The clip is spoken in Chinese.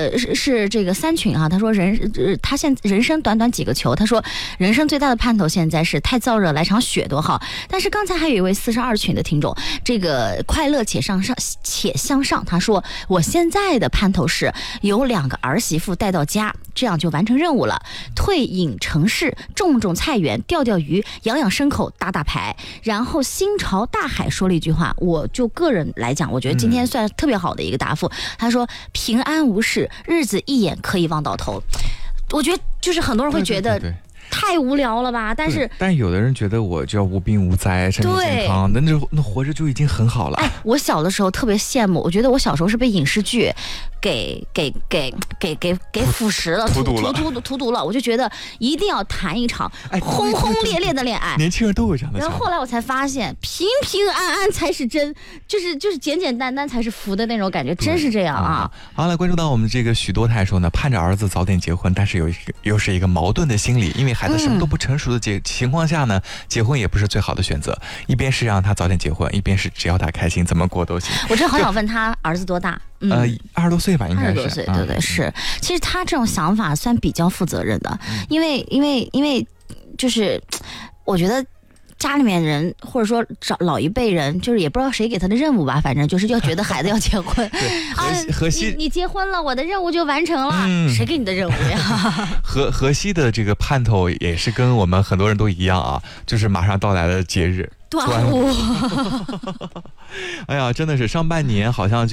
是这个三群啊，他说他现在人生短短几个球，他说人生最大的盼头现在是太燥热，来场雪多好。但是刚才还有一位42群的听众，这个快乐且向上，他说我现在的盼头是有2个儿媳妇带到家，这样就完成任务了。退隐城市，种菜园，钓鱼，养牲口，打牌。然后心朝大海说了一句话，我就个人来讲，我觉得今天算特别好的一个答复。他说平安无事，日子一眼可以望到头。我觉得就是很多人会觉得太无聊了吧， 但有的人觉得我就要无病无灾，身体健康，那活着就已经很好了。 我小的时候特别羡慕，我觉得我小时候是被影视剧给腐蚀了，荼毒了。我就觉得一定要谈一场轰轰烈烈的恋爱， 年轻人都有这样的想法。 然后后来我才发现，平平安安才是真，就是简简单单才是福的那种感觉，真是这样啊。 好，来关注到我们这个许多太说呢，盼着儿子早点结婚，但是又是一个矛盾的心理，因为孩子什么都不成熟的情况下呢，结婚也不是最好的选择。一边是让他早点结婚，一边是只要他开心，怎么过都行。 我真的好想问他儿子多大 ？20多岁吧，应该是。20 多岁，对，是。其实他这种想法算比较负责任的，因为就是我觉得家里面人或者说老一辈人，就是也不知道谁给他的任务吧，反正就是要觉得孩子要结婚你结婚了，我的任务就完成了，谁给你的任务呀？ 荷西的这个盼头也是跟我们很多人都一样啊，就是马上到来的节日端午。哎呀，真的是上半年好像